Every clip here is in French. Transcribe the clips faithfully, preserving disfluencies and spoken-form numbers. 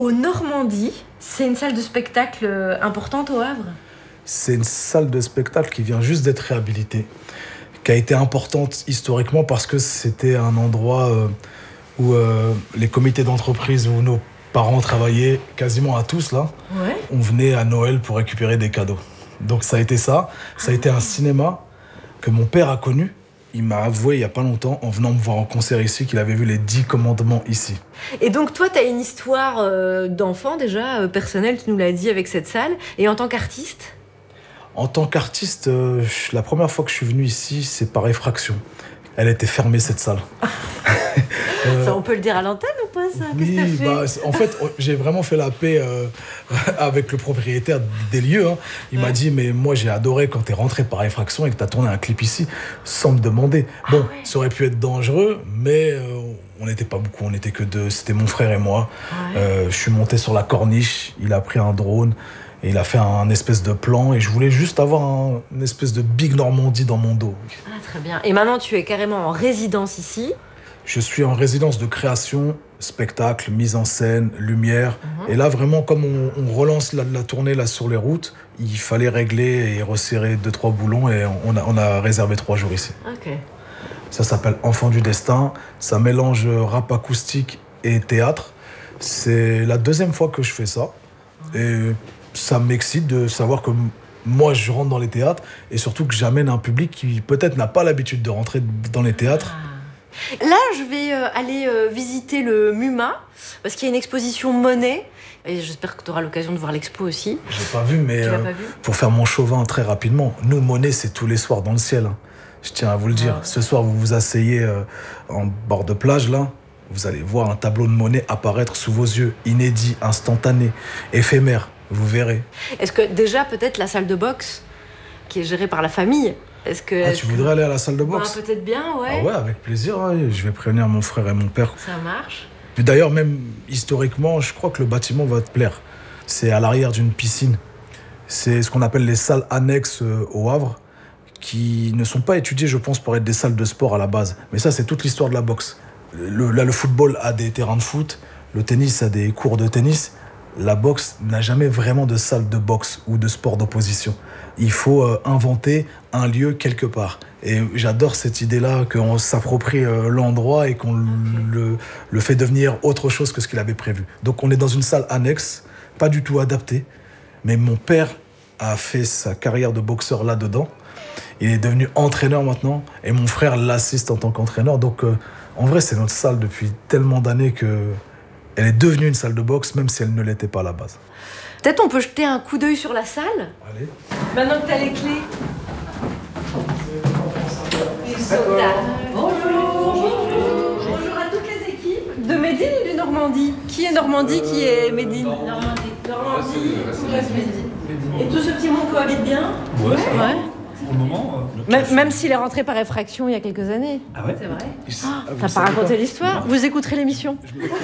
Au Normandie, c'est une salle de spectacle importante au Havre ? C'est une salle de spectacle qui vient juste d'être réhabilitée, qui a été importante historiquement parce que c'était un endroit euh, où euh, les comités d'entreprise, où nos parents travaillaient, quasiment à tous là, ouais. On venait à Noël pour récupérer des cadeaux. Donc ça a été ça, ça a été un cinéma que mon père a connu. Il m'a avoué il n'y a pas longtemps, en venant me voir en concert ici, qu'il avait vu les dix commandements ici. Et donc toi, tu as une histoire euh, d'enfant déjà, euh, personnelle, tu nous l'as dit, avec cette salle. Et en tant qu'artiste ? En tant qu'artiste, euh, la première fois que je suis venu ici, c'est par effraction. Elle était fermée, cette salle. euh, ça, on peut le dire à l'antenne ou pas, ça ? Oui, Qu'est-ce que t'as fait ? bah, en fait, j'ai vraiment fait la paix euh, avec le propriétaire des lieux. Hein. Il ouais. m'a dit, mais moi, j'ai adoré quand t'es rentré par effraction et que t'as tourné un clip ici, sans me demander. Bon, ah ouais. Ça aurait pu être dangereux, mais euh, on n'était pas beaucoup, on n'était que deux. C'était mon frère et moi. Ouais. Euh, je suis monté sur la corniche, il a pris un drone. Et il a fait un espèce de plan et je voulais juste avoir un, une espèce de Big Normandie dans mon dos. Ah, très bien. Et maintenant, tu es carrément en résidence ici ? Je suis en résidence de création, spectacle, mise en scène, lumière. Mm-hmm. Et là, vraiment, comme on, on relance la, la tournée là, sur les routes, il fallait régler et resserrer deux, trois boulons et on a, on a réservé trois jours ici. Ok. Ça s'appelle Enfant du Destin. Ça mélange rap acoustique et théâtre. C'est la deuxième fois que je fais ça. Mm-hmm. Et ça m'excite de savoir que moi, je rentre dans les théâtres et surtout que j'amène un public qui peut-être n'a pas l'habitude de rentrer dans les théâtres. Ah. Là, je vais euh, aller euh, visiter le MUMA parce qu'il y a une exposition Monet et j'espère que tu auras l'occasion de voir l'expo aussi. Je l'ai pas vu, mais euh, pas vu pour faire mon chauvin très rapidement, nous, Monet, c'est tous les soirs dans le ciel. Hein. Je tiens à vous le dire. Ah. Ce soir, vous vous asseyez euh, en bord de plage, là. Vous allez voir un tableau de Monet apparaître sous vos yeux, inédit, instantané, éphémère. Vous verrez. Est-ce que déjà, peut-être la salle de boxe, qui est gérée par la famille, est-ce que... Ah, tu voudrais que... aller à la salle de boxe ? Bah, peut-être bien, ouais. Ah ouais, avec plaisir. Ouais. Je vais prévenir mon frère et mon père. Ça marche. Puis d'ailleurs, même historiquement, je crois que le bâtiment va te plaire. C'est à l'arrière d'une piscine. C'est ce qu'on appelle les salles annexes au Havre, qui ne sont pas étudiées, je pense, pour être des salles de sport à la base. Mais ça, c'est toute l'histoire de la boxe. Le, là, le football a des terrains de foot, le tennis a des cours de tennis. La boxe n'a jamais vraiment de salle de boxe ou de sport d'opposition. Il faut euh, inventer un lieu quelque part. Et j'adore cette idée-là, qu'on s'approprie euh, l'endroit et qu'on le, le fait devenir autre chose que ce qu'il avait prévu. Donc on est dans une salle annexe, pas du tout adaptée. Mais mon père a fait sa carrière de boxeur là-dedans. Il est devenu entraîneur maintenant. Et mon frère l'assiste en tant qu'entraîneur. Donc euh, en vrai, c'est notre salle depuis tellement d'années que... Elle est devenue une salle de boxe, même si elle ne l'était pas à la base. Peut-être on peut jeter un coup d'œil sur la salle ? Allez. Maintenant que tu as les clés. Bonjour. Bonjour. Bonjour à toutes les équipes. De Médine ou de Normandie ? Qui est Normandie, qui est Médine ? Normandie. Normandie, tout reste Médine. Et tout ce petit monde cohabite bien ? Ouais. Ouais. Pour le moment, euh, même, même s'il est rentré par effraction il y a quelques années. Ah ouais ? C'est vrai. Ah, oh, t'as pas raconté l'histoire ? Vous écouterez l'émission.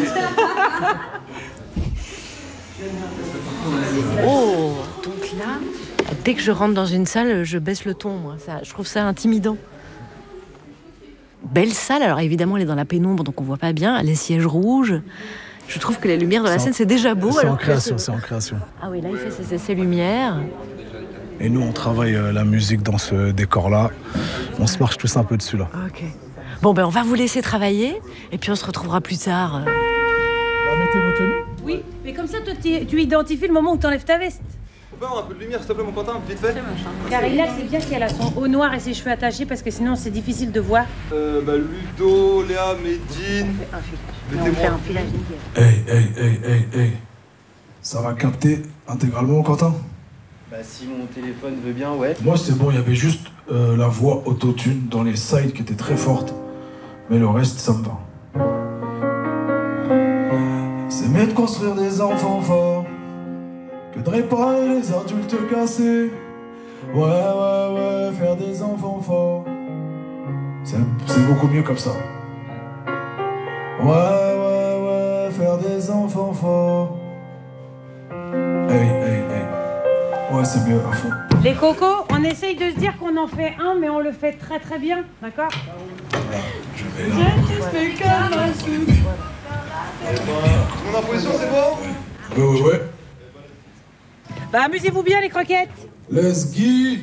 Oh, donc là, dès que je rentre dans une salle, je baisse le ton, moi. Ça, je trouve ça intimidant. Belle salle, alors évidemment elle est dans la pénombre, donc on voit pas bien. Les sièges rouges. Je trouve que la lumière de la scène, c'est déjà beau. C'est alors en création, que... c'est en création. Ah oui, là il fait ses essais lumière. Et nous, on travaille euh, la musique dans ce décor-là. On se marche tous un peu dessus, là. Ok. Bon, ben on va vous laisser travailler, et puis on se retrouvera plus tard. Bah, mettez vos tenues. Oui, mais comme ça, toi, tu identifies le moment où tu enlèves ta veste. On peut avoir un peu de lumière, s'il te plaît, mon Quentin, vite fait. Car là, c'est bien qu'elle a son haut noir et ses cheveux attachés, parce que sinon, c'est difficile de voir. Euh, bah, Ludo, Léa, Médine... On fait un filage. On fait un filage. Hey, hey, hey, hey, hey. Ça va capter intégralement, Quentin ? Bah si mon téléphone veut bien, ouais. Moi c'est bon, il y avait juste euh, la voix autotune dans les sides qui était très forte. Mais le reste, ça me va. C'est mieux de construire des enfants forts que de réparer les adultes cassés. Ouais, ouais, ouais, faire des enfants forts. C'est, c'est beaucoup mieux comme ça. Ouais, ouais, ouais, faire des enfants forts. Hey, hey, hey. Ouais, c'est mieux, à fond. Les cocos, on essaye de se dire qu'on en fait un, mais on le fait très très bien, d'accord ? Voilà, je vais là. Tout le monde en position, c'est bon ? Ouais, ouais, ouais. Bah amusez-vous bien les croquettes. Let's go.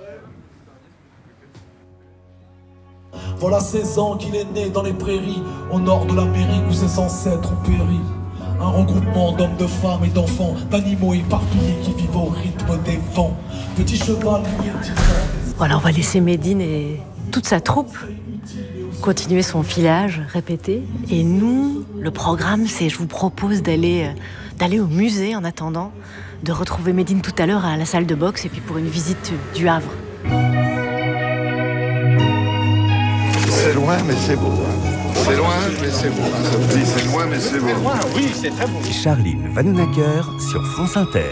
Voilà seize ans qu'il est né dans les prairies, au nord de l'Amérique où ses ancêtres ont péri. Un regroupement d'hommes, de femmes et d'enfants, d'animaux éparpillés qui vivent au rythme des vents. Petit cheval, Voilà, on va laisser Médine et toute sa troupe continuer son filage, répéter. Et nous, le programme, c'est je vous propose d'aller, d'aller au musée en attendant, de retrouver Médine tout à l'heure à la salle de boxe et puis pour une visite du Havre. C'est loin, mais c'est beau. C'est loin, mais c'est beau. Ça vous dit, c'est loin, mais c'est beau. C'est loin, oui, c'est très beau. Charline Vanhoenacker sur France Inter.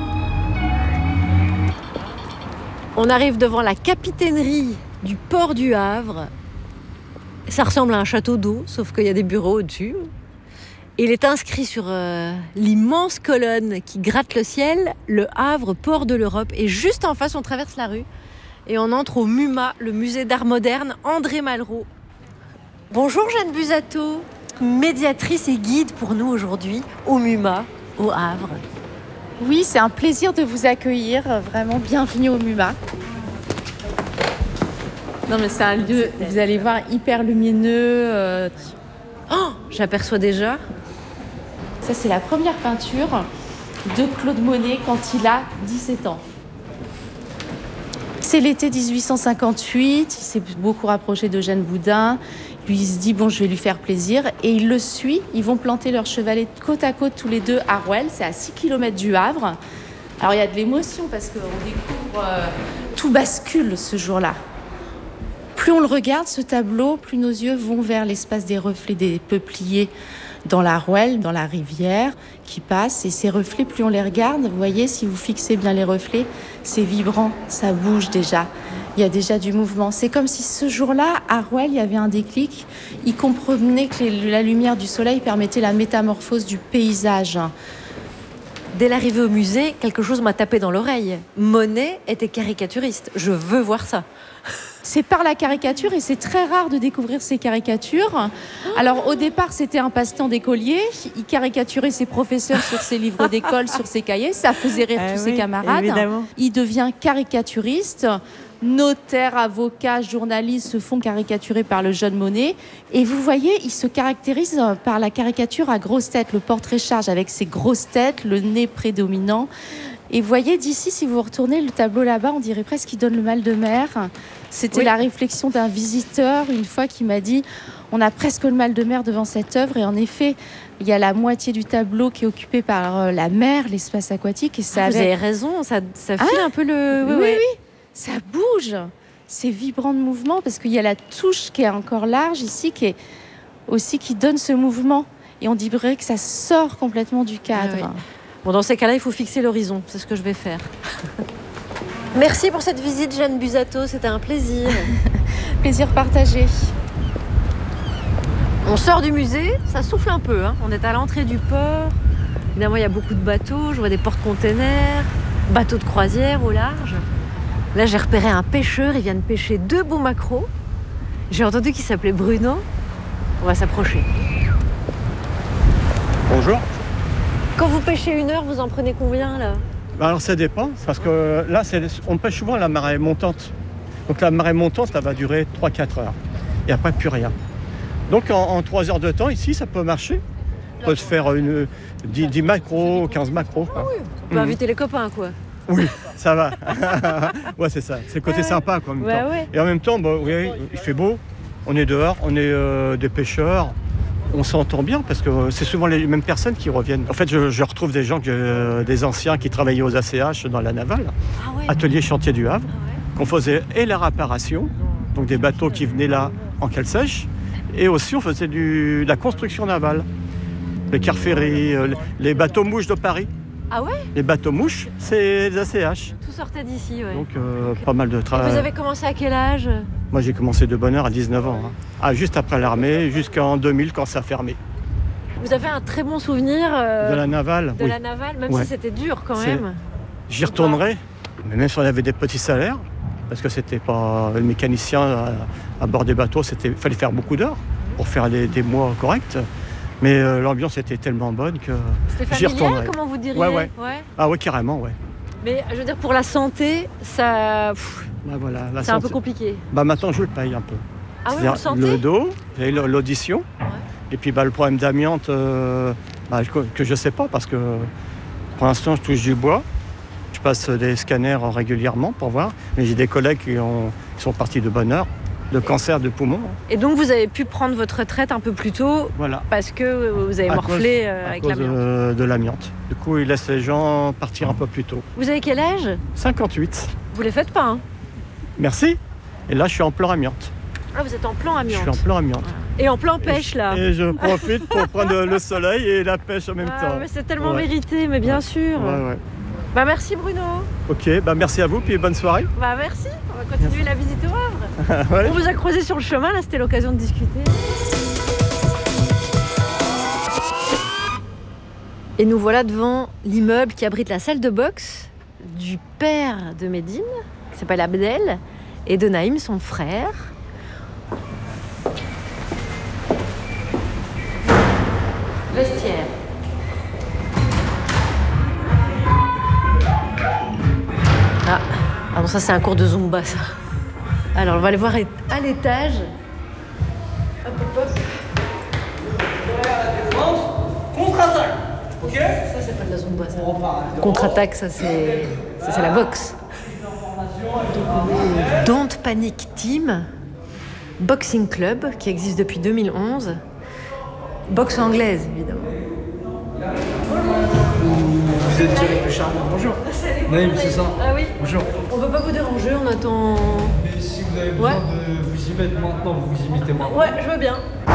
On arrive devant la capitainerie du port du Havre. Ça ressemble à un château d'eau, sauf qu'il y a des bureaux au-dessus. Et il est inscrit sur euh, l'immense colonne qui gratte le ciel, le Havre, port de l'Europe. Et juste en face, on traverse la rue et on entre au MUMA, le musée d'art moderne André Malraux. Bonjour Jeanne Busato, médiatrice et guide pour nous aujourd'hui au MUMA, au Havre. Oui, c'est un plaisir de vous accueillir, vraiment bienvenue au MUMA. Non mais c'est un lieu, vous allez voir, hyper lumineux. Euh... Oh, j'aperçois déjà. Ça c'est la première peinture de Claude Monet quand il a dix-sept ans. C'est l'été dix-huit cent cinquante-huit, il s'est beaucoup rapproché d'Eugène Boudin. Lui, il se dit, bon, je vais lui faire plaisir. Et il le suit. Ils vont planter leur chevalet côte à côte tous les deux à Rouelle. C'est à six kilomètres du Havre. Alors, il y a de l'émotion parce qu'on découvre... Euh, tout bascule ce jour-là. Plus on le regarde, ce tableau, plus nos yeux vont vers l'espace des reflets des peupliers dans la Rouelle, dans la rivière qui passe. Et ces reflets, plus on les regarde, vous voyez, si vous fixez bien les reflets, c'est vibrant, ça bouge déjà. Il y a déjà du mouvement. C'est comme si ce jour-là, à Rouelle, il y avait un déclic. Il comprenait que les, la lumière du soleil permettait la métamorphose du paysage. Dès l'arrivée au musée, quelque chose m'a tapé dans l'oreille. Monet était caricaturiste. Je veux voir ça. C'est par la caricature et c'est très rare de découvrir ces caricatures. Alors au départ, c'était un passe-temps d'écolier. Il caricaturait ses professeurs sur ses livres d'école, sur ses cahiers. Ça faisait rire ah tous oui, ses camarades. Évidemment. Il devient caricaturiste. Notaires, avocats, journalistes se font caricaturer par le jeune Monet. Et vous voyez, il se caractérise par la caricature à grosse tête, le portrait charge avec ses grosses têtes, le nez prédominant. Et vous voyez, d'ici, si vous retournez le tableau là-bas, on dirait presque qu'il donne le mal de mer. C'était oui. La réflexion d'un visiteur, une fois, qui m'a dit « On a presque le mal de mer devant cette œuvre. » Et en effet, il y a la moitié du tableau qui est occupée par la mer, l'espace aquatique. Et ça ah, avait... Vous avez raison, ça, ça file ah, un peu le... Oui, oui, oui. oui. Ça bouge, c'est vibrant de mouvement parce qu'il y a la touche qui est encore large ici, qui est aussi qui donne ce mouvement. Et on dirait que ça sort complètement du cadre. Ah oui. Bon, dans ces cas-là, il faut fixer l'horizon. C'est ce que je vais faire. Merci pour cette visite, Jeanne Busato. C'était un plaisir. Plaisir partagé. On sort du musée, ça souffle un peu. Hein. On est à l'entrée du port. Évidemment, il y a beaucoup de bateaux. Je vois des porte-containers, bateaux de croisière au large. Là, j'ai repéré un pêcheur, il vient de pêcher deux beaux maquereaux. J'ai entendu qu'il s'appelait Bruno. On va s'approcher. Bonjour. Quand vous pêchez une heure, vous en prenez combien, là ? Bah alors, ça dépend, parce que là, c'est, on pêche souvent à la marée montante. Donc, la marée montante, ça va durer trois à quatre heures. Et après, plus rien. Donc, en, en trois heures de temps, ici, ça peut marcher. On peut se faire une, dix, dix maquereaux, quinze maquereaux. Ah oui, on peut mmh. inviter les copains, quoi. Oui, ça va. Ouais, c'est ça. C'est le côté ouais, sympa, quoi, en même ouais, temps. Ouais. Et en même temps, bah, oui, il fait beau. On est dehors, on est euh, des pêcheurs. On s'entend bien parce que c'est souvent les mêmes personnes qui reviennent. En fait, je, je retrouve des gens, que, des anciens qui travaillaient aux A C H dans la navale, ah ouais. atelier chantier du Havre, ah ouais. qu'on faisait et la réparation, donc des bateaux qui venaient là en cale sèche, et aussi on faisait du, de la construction navale, les cars ferries, les bateaux mouches de Paris. Ah ouais ? Les bateaux mouches, c'est les A C H. Tout sortait d'ici, ouais. Donc euh, okay. pas mal de travail. Vous avez commencé à quel âge ? Moi j'ai commencé de bonne heure à dix-neuf ans, hein. Ah, juste après l'armée, jusqu'en deux mille quand ça a fermé. Vous avez un très bon souvenir euh, de la navale, de oui. la navale, même ouais. si c'était dur quand c'est... même. J'y retournerai, mais même si on avait des petits salaires, parce que c'était pas le mécanicien à, à bord des bateaux, c'était fallait faire beaucoup d'heures pour faire des, des mois corrects. Mais euh, l'ambiance était tellement bonne que C'était j'y familial, retournerai. comment vous diriez? Ouais, ouais. ouais. Ah ouais, carrément, ouais. Mais je veux dire, pour la santé, ça, pff, Bah, voilà, la c'est un santé- peu compliqué. Bah maintenant je le paye un peu. Ah oui, vous C'est-à-dire le sentez? le dos et le- l'audition. Ouais. Et puis bah, le problème d'amiante euh, bah, que, que je sais pas parce que pour l'instant je touche du bois. Je passe des scanners régulièrement pour voir. Mais j'ai des collègues qui, ont, qui sont partis de bonne heure, de cancer de poumon. Et donc vous avez pu prendre votre retraite un peu plus tôt Voilà. parce que vous avez À morflé cause- euh, à avec cause l'amiante. euh, de l'amiante. Du coup, ils laissent les gens partir un peu plus tôt. Vous avez quel âge? cinquante-huit. Vous les faites pas, hein? Merci. Et là, je suis en plan amiante. Ah, vous êtes en plan Je amiante. suis en plan amiante. Et en plan pêche, là. Et je profite pour prendre le soleil et la pêche en même Ah, temps. mais c'est tellement Ouais. mérité, mais bien Ouais. sûr. Ouais, ouais. Bah merci Bruno. Ok, bah merci à vous, puis bonne soirée. Bah merci, on va continuer la visite au Havre. Ouais. On vous a croisé sur le chemin, là c'était l'occasion de discuter. Et nous voilà devant l'immeuble qui abrite la salle de boxe du père de Médine, qui s'appelle Abdel, et de Naïm, son frère. Vestiaire. Ah, ah non, ça c'est un cours de Zumba, ça. Alors, on va aller voir à l'étage. Hop, hop, hop. Contre-attaque. Ok. Ça, c'est pas de la Zumba, ça. Contre-attaque, ça c'est ça, c'est la boxe. Don't Panic Team, Boxing Club, qui existe depuis deux mille onze. Boxe anglaise, évidemment. Vous êtes Thierry Charmant, bonjour. Naïm, c'est ça. Ah oui. Bonjour. On veut pas vous déranger, on attend. Mais si vous avez besoin Ouais. de vous y mettre maintenant, vous vous y mettez maintenant. Ouais, je veux bien.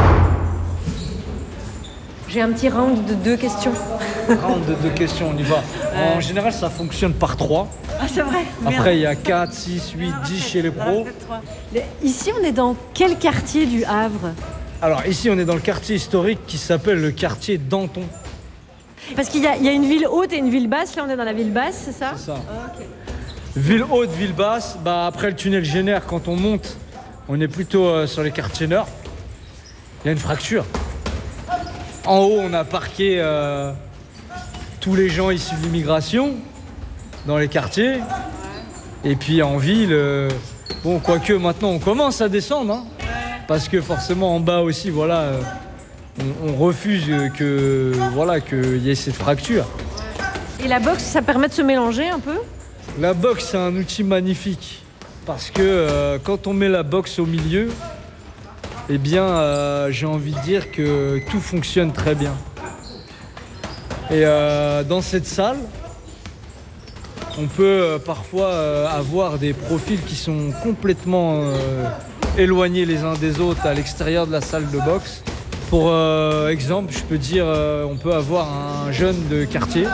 J'ai un petit round de deux questions. Round de deux questions, on y va. En général, ça fonctionne par trois. Ah, c'est vrai. Après, il y a quatre, six, huit, dix chez les pros. Ici, on est dans quel quartier du Havre? Alors ici, on est dans le quartier historique qui s'appelle le quartier Danton. Parce qu'il y, a- il y a une ville haute et une ville basse. Là, on est dans la ville basse, c'est ça? C'est ça. Ah, ok. Ville haute, ville basse. Bah, après le tunnel Génère, quand on monte, on est plutôt euh, sur les quartiers nord. Il y a une fracture. En haut, on a parqué euh, tous les gens issus de l'immigration dans les quartiers. Et puis en ville, euh, bon, quoique maintenant on commence à descendre, hein, parce que forcément en bas aussi, voilà, euh, on, on refuse que, voilà, qu'il y ait cette fracture. Et la boxe, ça permet de se mélanger un peu? La boxe, c'est un outil magnifique parce que euh, quand on met la boxe au milieu, eh bien, euh, j'ai envie de dire que tout fonctionne très bien. Et euh, dans cette salle, on peut euh, parfois euh, avoir des profils qui sont complètement euh, éloignés les uns des autres à l'extérieur de la salle de boxe. Pour euh, exemple, je peux dire, euh, on peut avoir un jeune de quartier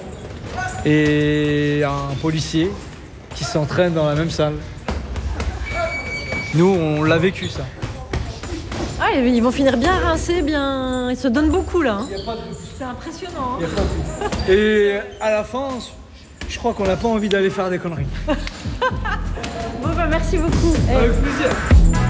et un policier qui s'entraînent dans la même salle. Nous, on l'a vécu, ça. Ah, ils vont finir bien rincés, bien. Ils se donnent beaucoup là. Hein. C'est impressionnant. Hein. Et à la fin, je crois qu'on n'a pas envie d'aller faire des conneries. Bon, bah, merci beaucoup. Avec plaisir.